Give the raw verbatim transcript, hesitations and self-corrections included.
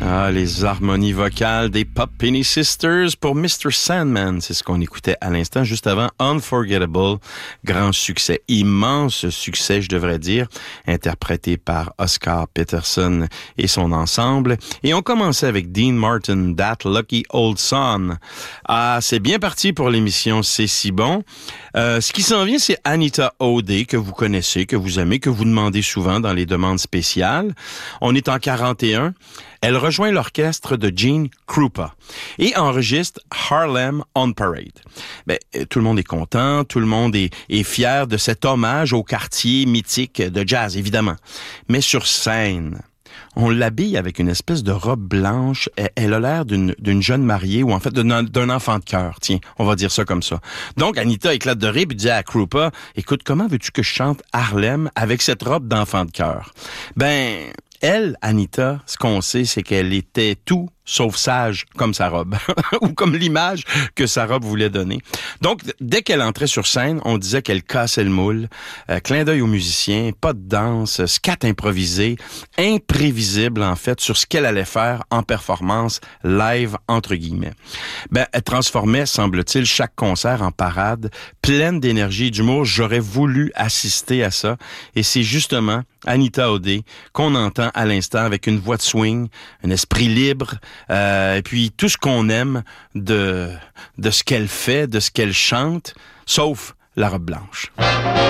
Ah, les harmonies vocales des Pop Penny Sisters pour mister Sandman. C'est ce qu'on écoutait à l'instant, juste avant Unforgettable. Grand succès, immense succès, je devrais dire, interprété par Oscar Peterson et son ensemble. Et on commençait avec Dean Martin, That Lucky Old Son. Ah, c'est bien parti pour l'émission C'est si bon. Euh, ce qui s'en vient, c'est Anita O'Day, que vous connaissez, que vous aimez, que vous demandez souvent dans les demandes spéciales. On est en quarante et un. Elle rejoint l'orchestre de Gene Krupa et enregistre Harlem on Parade. Ben, tout le monde est content, tout le monde est, est fier de cet hommage au quartier mythique de jazz, évidemment. Mais sur scène, on l'habille avec une espèce de robe blanche. Elle, elle a l'air d'une, d'une jeune mariée, ou en fait d'un, d'un enfant de cœur. Tiens, on va dire ça comme ça. Donc, Anita éclate de rire et dit à Krupa, « Écoute, comment veux-tu que je chante Harlem avec cette robe d'enfant de cœur? » Ben, elle, Anita, ce qu'on sait, c'est qu'elle était tout sauf sage comme sa robe, ou comme l'image que sa robe voulait donner. Donc, dès qu'elle entrait sur scène, on disait qu'elle cassait le moule, euh, clin d'œil aux musiciens, pas de danse, scat improvisé, imprévisible en fait sur ce qu'elle allait faire en performance live, entre guillemets. Ben, elle transformait, semble-t-il, chaque concert en parade, pleine d'énergie et d'humour. J'aurais voulu assister à ça, et c'est justement Anita O'Day qu'on entend à l'instant avec une voix de swing, un esprit libre, Euh, et puis tout ce qu'on aime de, de ce qu'elle fait, de ce qu'elle chante, sauf la robe blanche.